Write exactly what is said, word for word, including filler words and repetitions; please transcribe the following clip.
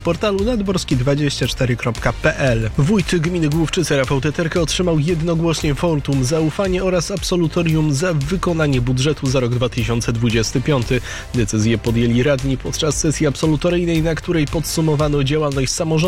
portalu nadborski dwadzieścia cztery kropka p l. Wójt gminy Główczyce Rafał Teterka otrzymał jednogłośnie wotum zaufanie oraz absolutorium za wykonanie budżetu za rok dwa tysiące dwudziesty piąty. Decyzję podjęli radni podczas sesji absolutoryjnej, na której podsumowano działalność samorządu